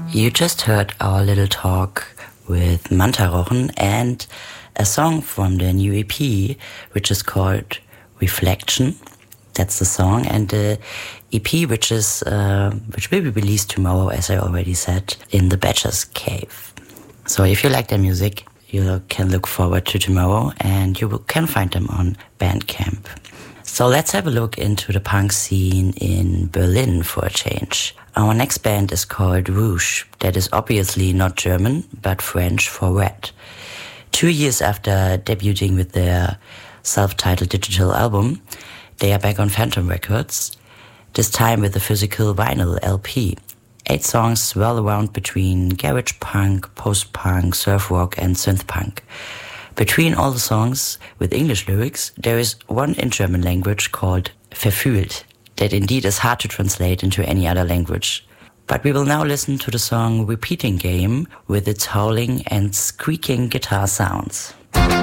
You just heard our little talk with Manta Rochen and a song from the new EP, which is called Reflection. That's the song, and the EP, which will be released tomorrow, as I already said, in the Badger's Cave. So if you like their music, you can look forward to tomorrow, and you can find them on Bandcamp. So let's have a look into the punk scene in Berlin for a change. Our next band is called Rouge. That is obviously not German, but French for red. 2 years after debuting with their self-titled digital album, they are back on Phantom Records, this time with a physical vinyl LP. 8 songs swirl around between garage punk, post-punk, surf rock and synth punk. Between all the songs with English lyrics, there is one in German language called Verfühlt, that indeed is hard to translate into any other language. But we will now listen to the song Repeating Game with its howling and squeaking guitar sounds.